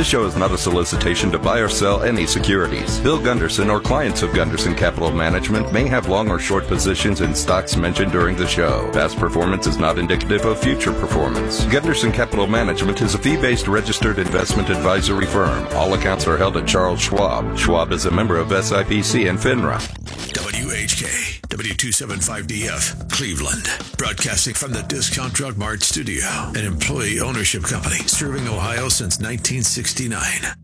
This show is not a solicitation to buy or sell any securities. Bill Gunderson or clients of Gunderson Capital Management may have long or short positions in stocks mentioned during the show. Past performance is not indicative of future performance. Gunderson Capital Management is a fee-based registered investment advisory firm. All accounts are held at Charles Schwab. Schwab is a member of SIPC and FINRA. WHK, W275DF, Cleveland. Broadcasting from the Discount Drug Mart studio, an employee ownership company serving Ohio since 1969.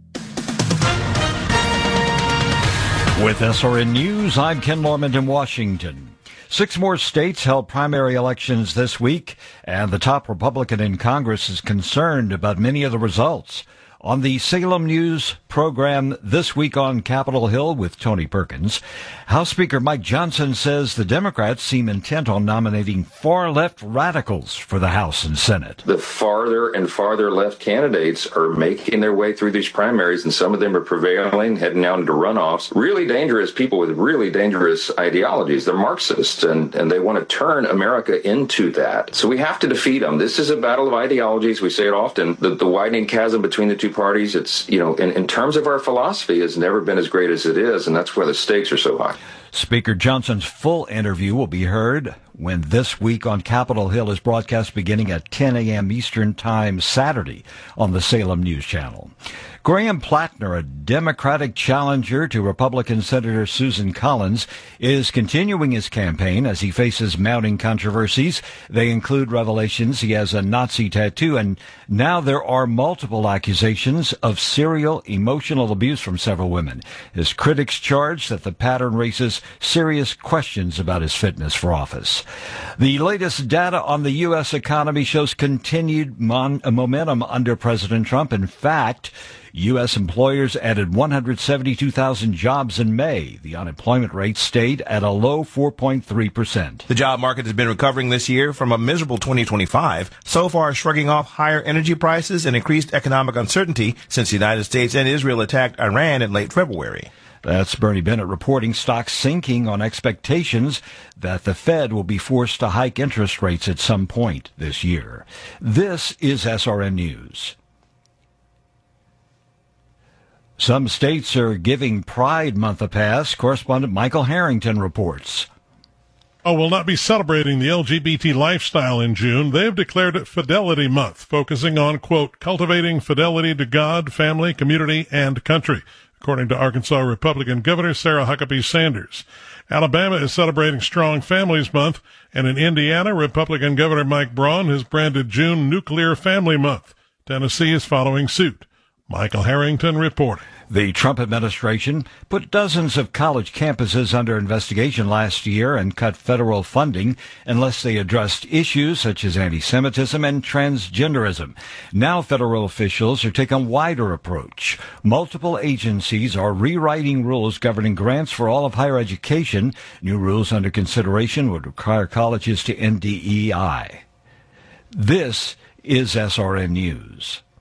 With SRN News, I'm Ken Norman in Washington. 6 more states held primary elections this week, and the top Republican in Congress is concerned about many of the results. On the Salem News program this week on Capitol Hill with Tony Perkins, House Speaker Mike Johnson says the Democrats seem intent on nominating far-left radicals for the House and Senate. The farther and farther left candidates are making their way through these primaries, and some of them are prevailing, heading out into runoffs. Really dangerous people with really dangerous ideologies. They're Marxists, and they want to turn America into that. So we have to defeat them. This is a battle of ideologies. We say it often. The widening chasm between the two parties, it's, in terms of our philosophy, has never been as great as it is, and that's why the stakes are so high. Speaker Johnson's full interview will be heard when This Week on Capitol Hill is broadcast beginning at 10 a.m. Eastern Time Saturday on the Salem News Channel. Graham Plattner, a Democratic challenger to Republican Senator Susan Collins, is continuing his campaign as he faces mounting controversies. They include revelations he has a Nazi tattoo, and now there are multiple accusations of serial emotional abuse from several women. His critics charge that the pattern raises serious questions about his fitness for office. The latest data on the U.S. economy shows continued momentum under President Trump. In fact, U.S. employers added 172,000 jobs in May. The unemployment rate stayed at a low 4.3%. The job market has been recovering this year from a miserable 2025, so far shrugging off higher energy prices and increased economic uncertainty since the United States and Israel attacked Iran in late February. That's Bernie Bennett reporting stocks sinking on expectations that the Fed will be forced to hike interest rates at some point this year. This is SRN News. Some states are giving Pride Month a pass. Correspondent Michael Harrington reports. Will not be celebrating the LGBT lifestyle in June. They have declared it Fidelity Month, focusing on, quote, cultivating fidelity to God, family, community, and country, according to Arkansas Republican Governor Sarah Huckabee Sanders. Alabama is celebrating Strong Families Month, and in Indiana, Republican Governor Mike Braun has branded June Nuclear Family Month. Tennessee is following suit. Michael Harrington reporting. The Trump administration put dozens of college campuses under investigation last year and cut federal funding unless they addressed issues such as anti-Semitism and transgenderism. Now federal officials are taking a wider approach. Multiple agencies are rewriting rules governing grants for all of higher education. New rules under consideration would require colleges to end DEI. This is SRN News.